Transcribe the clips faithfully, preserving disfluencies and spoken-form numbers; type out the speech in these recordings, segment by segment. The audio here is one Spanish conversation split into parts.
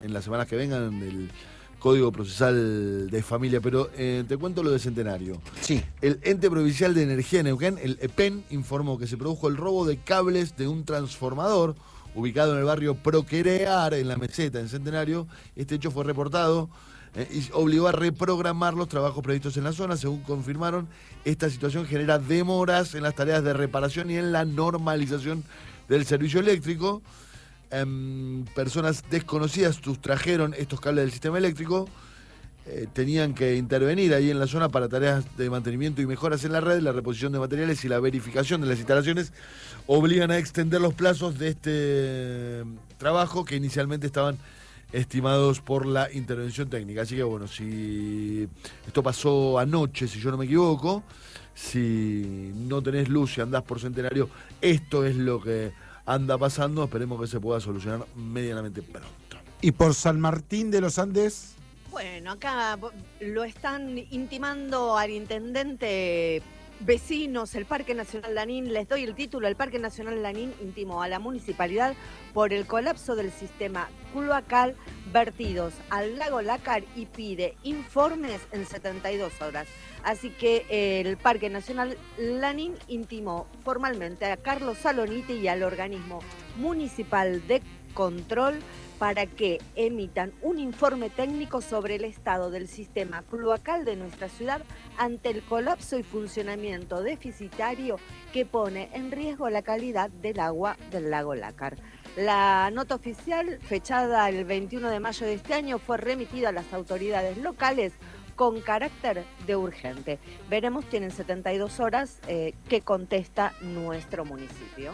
en las semanas que vengan el Código Procesal de Familia, pero eh, te cuento lo de Centenario. Sí. El Ente Provincial de Energía de Neuquén, el E P E N, informó que se produjo el robo de cables de un transformador ubicado en el barrio Proquerear, en la Meseta, en Centenario. Este hecho fue reportado eh, y obligó a reprogramar los trabajos previstos en la zona. Según confirmaron, esta situación genera demoras en las tareas de reparación y en la normalización del servicio eléctrico. Eh, personas desconocidas sustrajeron estos cables del sistema eléctrico. Eh, tenían que intervenir ahí en la zona para tareas de mantenimiento y mejoras en la red, la reposición de materiales y la verificación de las instalaciones. Obligan a extender los plazos de este trabajo que inicialmente estaban estimados por la intervención técnica. Así que bueno, si esto pasó anoche, si yo no me equivoco, si no tenés luz y andás por Centenario, esto es lo que anda pasando. Esperemos que se pueda solucionar medianamente pronto. ¿Y por San Martín de los Andes? Bueno, acá lo están intimando al intendente. Vecinos, el Parque Nacional Lanín, les doy el título, el Parque Nacional Lanín intimó a la municipalidad por el colapso del sistema cloacal vertidos al lago Lácar y pide informes en setenta y dos horas. Así que eh, el Parque Nacional Lanín intimó formalmente a Carlos Saloniti y al organismo municipal de control para que emitan un informe técnico sobre el estado del sistema cloacal de nuestra ciudad ante el colapso y funcionamiento deficitario que pone en riesgo la calidad del agua del lago Lácar. La nota oficial, fechada el veintiuno de mayo de este año, fue remitida a las autoridades locales con carácter de urgente. Veremos, tienen setenta y dos horas, eh, que contesta nuestro municipio.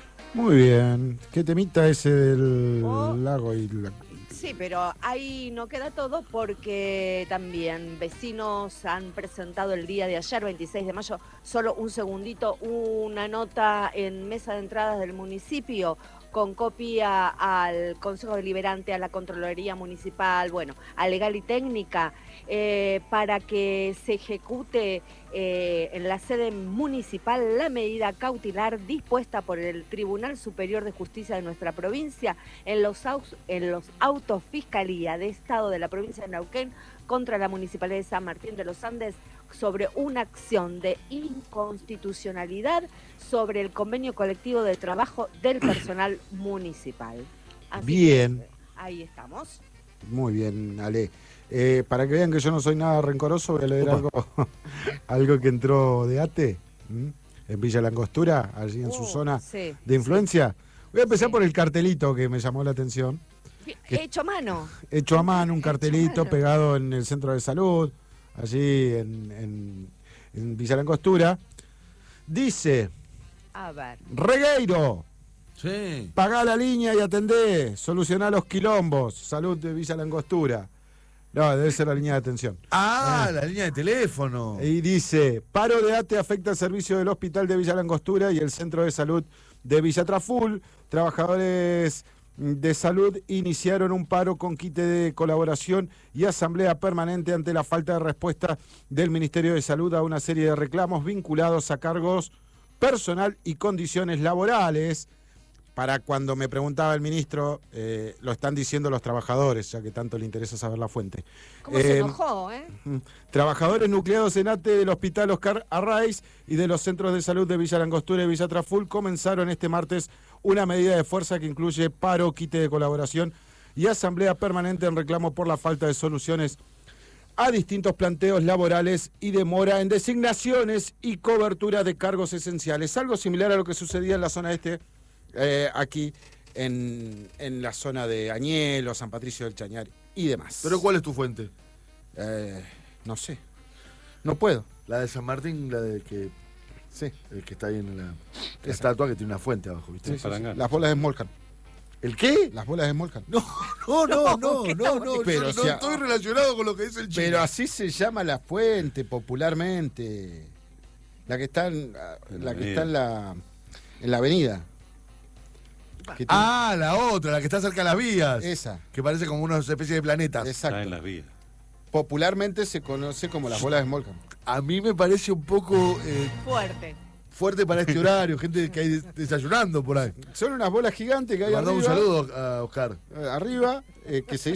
Muy bien. ¿Qué temita ese del Oh. lago? Y la... Sí, pero ahí no queda todo porque también vecinos han presentado el día de ayer, veintiséis de mayo, solo un segundito, una nota en mesa de entradas del municipio con copia al Consejo Deliberante, a la Contraloría Municipal, bueno, a Legal y Técnica, eh, para que se ejecute eh, en la sede municipal la medida cautelar dispuesta por el Tribunal Superior de Justicia de nuestra provincia en los, aus, en los autos Fiscalía de Estado de la provincia de Neuquén contra la Municipalidad de San Martín de los Andes sobre una acción de inconstitucionalidad sobre el convenio colectivo de trabajo del personal municipal. Así bien. Que, ahí estamos. Muy bien, Ale. Eh, para que vean que yo no soy nada rencoroso, voy a leer algo, algo que entró de ATE, ¿m? en Villa Langostura, allí en uh, su zona sí, de influencia. Voy a empezar sí. por el cartelito que me llamó la atención. Hecho a mano. Hecho a mano, un cartelito pegado en el centro de salud, allí en, en, en Villa Langostura. Dice, A ver. Regueiro, Sí. pagá la línea y atendé, solucioná los quilombos, salud de Villa Langostura. No, debe ser la línea de atención. Ah, Ah. la línea de teléfono. Y dice, paro de ATE afecta el servicio del hospital de Villa Langostura y el centro de salud de Villa Traful. Trabajadores de salud iniciaron un paro con quite de colaboración y asamblea permanente ante la falta de respuesta del Ministerio de Salud a una serie de reclamos vinculados a cargos personal y condiciones laborales. Para cuando me preguntaba el ministro, eh, lo están diciendo los trabajadores, ya que tanto le interesa saber la fuente. ¿Cómo Eh, se enojó, eh? Trabajadores nucleados en ATE del Hospital Oscar Arraiz y de los centros de salud de Villa Langostura y Villa Traful comenzaron este martes una medida de fuerza que incluye paro, quite de colaboración y asamblea permanente en reclamo por la falta de soluciones a distintos planteos laborales y demora en designaciones y cobertura de cargos esenciales. Algo similar a lo que sucedía en la zona este, eh, aquí en, en la zona de Añelo, San Patricio del Chañar y demás. ¿Pero cuál es tu fuente? Eh, no sé. No puedo. La de San Martín, la de que, Sí. el que está ahí en la estatua que tiene una fuente abajo, ¿viste? Sí, sí, sí. Las bolas de Smolkan. ¿El qué? Las bolas de Smolkan. No, no, no, no, no, no, Pero yo si no a- estoy relacionado con lo que es el chino. Pero así se llama la fuente popularmente. La que está en la que está en la en la avenida. Que tiene- Ah, la otra, la que está cerca de las vías. esa. Que parece como una especie de planetas. Está en Exacto. las vías. Popularmente se conoce como las bolas de Smolkan. A mí me parece un poco eh, Fuerte. fuerte para este horario, gente que hay des- desayunando por ahí. Son unas bolas gigantes que hay Mandamos arriba. un saludo a Oscar. eh, arriba, eh, que se